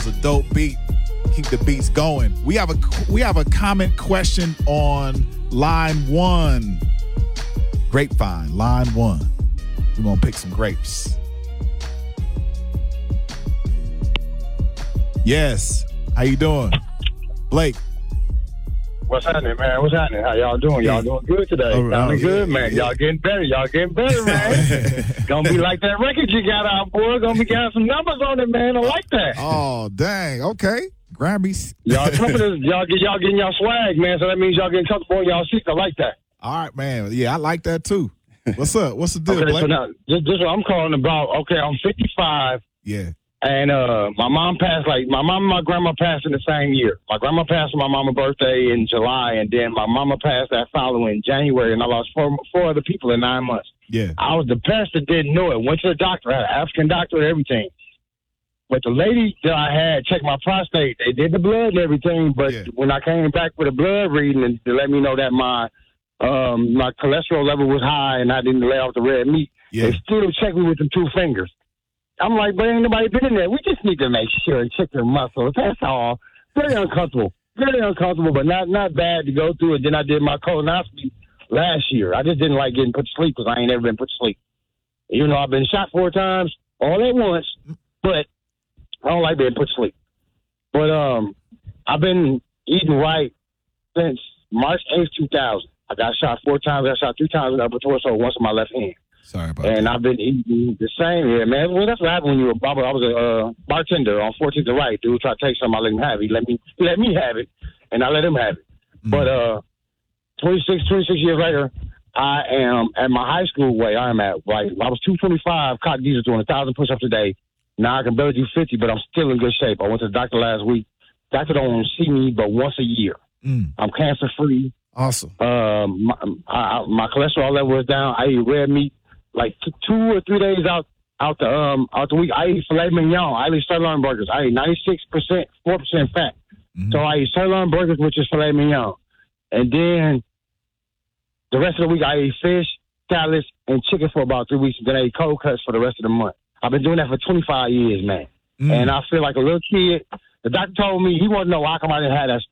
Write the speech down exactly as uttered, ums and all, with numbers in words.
It's a dope beat. Keep the beats going. We have a we have a comment question on line one. Grapevine, line one. We're gonna pick some grapes. Yes. How you doing? Blake. What's happening, man? What's happening? How y'all doing? Y'all doing good today? Oh, Sounding yeah, good, man. yeah. Y'all getting better. Y'all getting better, man. Gonna be like that record you got out, boy. Gonna be got some numbers on it, man. I like that. Oh, dang. Okay. Grammys. Y'all trumpeters, y'all get y'all getting y'all swag, man. So that means y'all getting comfortable in y'all seats. I like that. All right, man. Yeah, I like that too. What's up? What's the deal, Okay, Blake? so now this, this is what I'm calling about. Okay, I'm fifty-five. Yeah. And uh, my mom passed, like, my mom and my grandma passed in the same year. My grandma passed on my mama's birthday in July, and then my mama passed that following January, and I lost four, four other people in nine months. Yeah. I was the parents that didn't know it. Went to the doctor, had an African doctor and everything. But the lady that I had checked my prostate. They did the blood and everything, but Yeah. when I came back with a blood reading and to let me know that my um, my cholesterol level was high and I didn't lay off the red meat, Yeah. they still checked me with them two fingers. I'm like, but ain't nobody been in there. We just need to make sure and check your muscles. That's all. Very uncomfortable. Very uncomfortable, but not not bad to go through. And then I did my colonoscopy last year. I just didn't like getting put to sleep because I ain't never been put to sleep. You know, I've been shot four times all at once, but I don't like being put to sleep. But um, I've been eating right since March eighth, two thousand. I got shot four times. I got shot three times in the upper torso, once in my left hand. Sorry about And that. I've been eating the same here, man. Well, that's what happened when you were a barber. I was a uh, bartender on fourteenth and Right. Dude tried to take something, I let him have it. He let me, he let me have it, and I let him have it. Mm. But uh, twenty-six, twenty-six years later, I am at my high school weight. I am at, like, I was two twenty-five, caught diesel doing one thousand push-ups a day. Now I can barely do fifty, but I'm still in good shape. I went to the doctor last week. Doctor don't see me but once a year. Mm. I'm cancer-free. Awesome. Um, my, I, my cholesterol level is down. I eat red meat like t- two or three days out out the um out the week. I eat filet mignon. I eat sirloin burgers. I eat ninety-six percent, four percent fat. Mm-hmm. So I eat sirloin burgers, which is filet mignon, and then the rest of the week I eat fish, salads, and chicken for about three weeks. And then I eat cold cuts for the rest of the month. I've been doing that for twenty-five years, man. Mm. And I feel like a little kid. The doctor told me he wanted to know how come I didn't have that